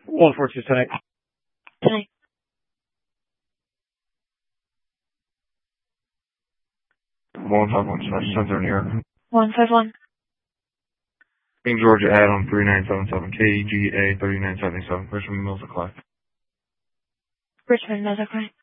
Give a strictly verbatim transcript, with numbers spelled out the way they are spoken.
One four two tonight. Tonight. One five one slash Center New York. One five one. King Georgia Adam three nine seven seven K G A thirty nine seventy seven. Richmond Mills Clark. Richmond Mills Clark.